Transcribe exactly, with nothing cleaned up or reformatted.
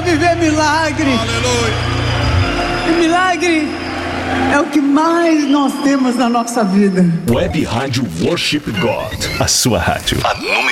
a viver milagre. Aleluia. E milagre é o que mais nós temos na nossa vida. Web Rádio Worship God. A sua rádio. A número